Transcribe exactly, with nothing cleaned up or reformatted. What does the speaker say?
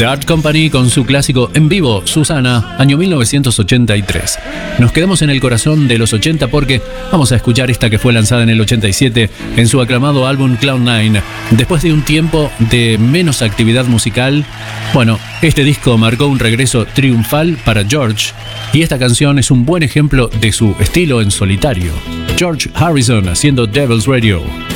The Art Company con su clásico en vivo, Susana, año mil novecientos ochenta y tres. Nos quedamos en el corazón de los ochenta porque vamos a escuchar esta que fue lanzada en el ochenta y siete en su aclamado álbum Cloud Nine. Después de un tiempo de menos actividad musical, bueno, este disco marcó un regreso triunfal para George y esta canción es un buen ejemplo de su estilo en solitario. George Harrison haciendo Devil's Radio.